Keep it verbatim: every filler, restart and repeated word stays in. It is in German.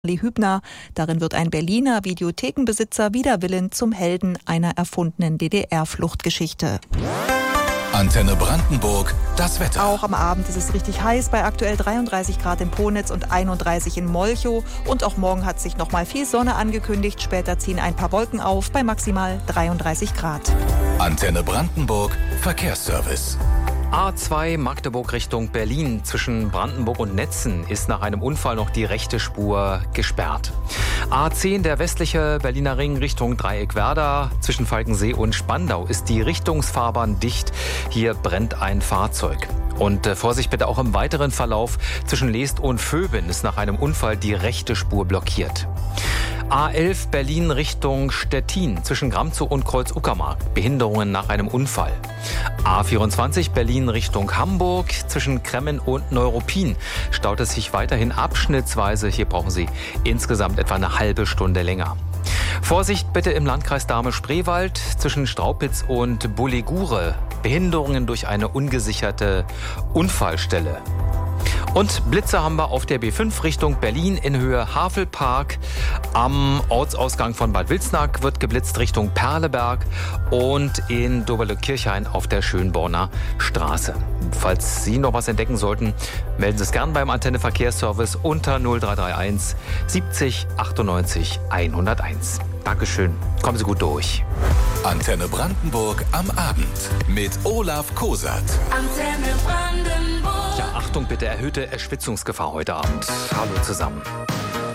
Hübner. Darin wird ein Berliner Videothekenbesitzer wider Willen zum Helden einer erfundenen D D R-Fluchtgeschichte. Antenne Brandenburg, das Wetter. Auch am Abend ist es richtig heiß, bei aktuell dreiunddreißig Grad in Ponitz und einunddreißig in Molchow. Und auch morgen hat sich noch mal viel Sonne angekündigt. Später ziehen ein paar Wolken auf bei maximal dreiunddreißig Grad. Antenne Brandenburg, Verkehrsservice. A zwei Magdeburg Richtung Berlin. Zwischen Brandenburg und Netzen ist nach einem Unfall noch die rechte Spur gesperrt. A zehn, der westliche Berliner Ring Richtung Dreieckwerder. Zwischen Falkensee und Spandau ist die Richtungsfahrbahn dicht. Hier brennt ein Fahrzeug. Und äh, Vorsicht bitte auch im weiteren Verlauf. Zwischen Leest und Vöben ist nach einem Unfall die rechte Spur blockiert. A elf Berlin Richtung Stettin, zwischen Gramzow und Kreuz-Uckermark. Behinderungen nach einem Unfall. A vierundzwanzig Berlin Richtung Hamburg, zwischen Kremmen und Neuruppin staut es sich weiterhin abschnittsweise. Hier brauchen Sie insgesamt etwa eine halbe Stunde länger. Vorsicht bitte im Landkreis Dahme-Spreewald, zwischen Straupitz und Bulligure. Behinderungen durch eine ungesicherte Unfallstelle. Und Blitze haben wir auf der B fünf Richtung Berlin in Höhe Havelpark. Am Ortsausgang von Bad Wilsnack wird geblitzt Richtung Perleberg und in Doberle-Kirchhain auf der Schönborner Straße. Falls Sie noch was entdecken sollten, melden Sie es gern beim Antenne Verkehrsservice unter null drei drei eins siebzig achtundneunzig hunderteins. Dankeschön. Kommen Sie gut durch. Antenne Brandenburg am Abend mit Olaf Kosat. Antenne Brandenburg. Ja, Achtung bitte, erhöhte Erschwitzungsgefahr heute Abend. Hallo zusammen.